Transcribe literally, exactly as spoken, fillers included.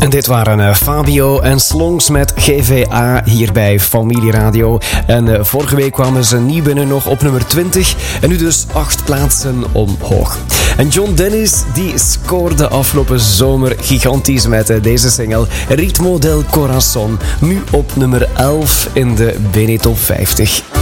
En dit waren uh, Fabio en Slongs met G V A hier bij Familie Radio. En uh, vorige week kwamen ze nieuw binnen nog op nummer twintig. En nu dus acht plaatsen omhoog. En John Dennis die scoorde afgelopen zomer gigantisch met uh, deze single Ritmo del Corazon. Nu op nummer elf in de Benetop vijftig.